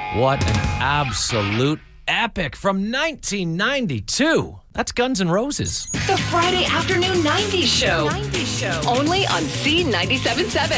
What an absolute epic from 1992. That's Guns N' Roses. The Friday afternoon 90s show. Only on C97.7.